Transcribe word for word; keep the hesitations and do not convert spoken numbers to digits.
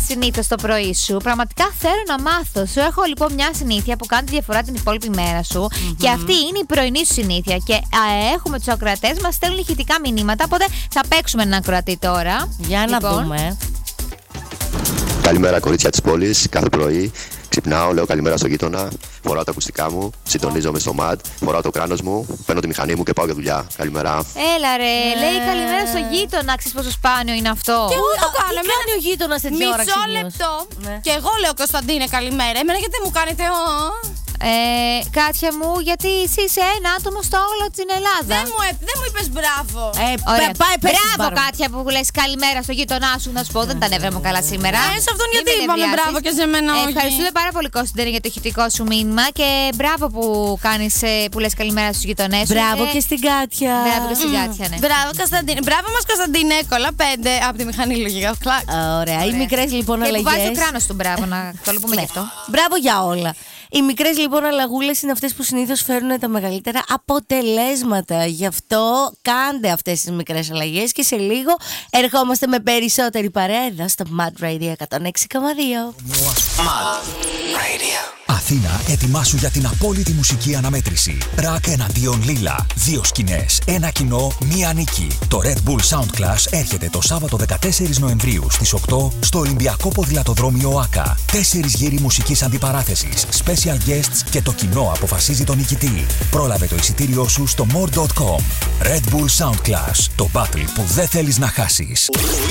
συνήθως το πρωί σου? Πραγματικά θέλω να μάθω. Σου έχω λοιπόν μια συνήθεια που κάνει τη διαφορά την υπόλοιπη μέρα σου. Mm-hmm. Και αυτή είναι η πρωινή σου συνήθεια. Και α, έχουμε τους ακροατές μας στέλνουν ηχητικά μηνύματα. Οπότε θα παίξουμε έναν ακροατή τώρα. Για να λοιπόν. δούμε. Καλημέρα, κορίτσια της πόλης. Κάθε πρωί ξυπνάω, λέω καλημέρα στο γείτονα, φοράω τα ακουστικά μου, συντονίζομαι στο ματ, φοράω το κράνος μου, παίρνω τη μηχανή μου και πάω για δουλειά. Καλημέρα. Έλα ρε, ε... λέει καλημέρα στο γείτονα. Ξέρεις πόσο σπάνιο είναι αυτό? Και εγώ το κάνω. Τι κάνει ο γείτονας τέτοια ώρα? Μισό λεπτό. Ναι. Και εγώ λέω Κωνσταντίνε καλημέρα. Εμένα γιατί μου κάνετε ο... Ε, Κάτια μου, γιατί εσύ είσαι ένα άτομο στο όλο την Ελλάδα. Δεν μου, δεν μου είπες μπράβο. Ε, Ωραία. Πάει, μπράβο, Κάτια, που λες καλημέρα στο γείτονά σου. Να σου πω, δεν τα νεύρα μου καλά σήμερα. Ε, σε αυτόν γιατί είπαμε μπράβο και σε μένα όχι. Ε, ευχαριστούμε πάρα πολύ, Κωνσταντίνε, για το ηχητικό σου μήνυμα και μπράβο που κάνεις, που λες καλημέρα στους γειτονές σου. Μπράβο και... και στην Κάτια. Μπράβο και στην Κάτια, ναι. Μπράβο, Κωνσταντίνε. Μπράβο μας, Κωνσταντίνε. Εύκολα, πέντε από τη μηχανή λογικά. Ωραία. Οι μικρές λοιπόν αλλαγές. Και που βάζει ο κράνος του, μπράβο, να το πούμε γι' αυτό. Μπράβο για όλα. Οι μικρές λοιπόν αλλαγούλες είναι αυτές που συνήθως φέρνουν τα μεγαλύτερα αποτελέσματα. Γι' αυτό κάντε αυτές τις μικρές αλλαγές και σε λίγο ερχόμαστε με περισσότερη παρέα εδώ στο Mad Radio εκατόν έξι κόμμα δύο. Mad Radio. Αθήνα, ετοιμάσου για την απόλυτη μουσική αναμέτρηση. Ρακ εναντίον Λίλα. Δύο σκηνές, ένα κοινό, μία νίκη. Το Red Bull Sound Clash έρχεται το Σάββατο δεκατέσσερις Νοεμβρίου στις οκτώ στο Ολυμπιακό Ποδηλατοδρόμιο ΟΑΚΑ. Τέσσερις γύροι μουσικής αντιπαράθεσης, special guests και το κοινό αποφασίζει τον νικητή. Πρόλαβε το εισιτήριό σου στο more τελεία com. Red Bull Sound Clash. Το battle που δεν θέλεις να χάσεις.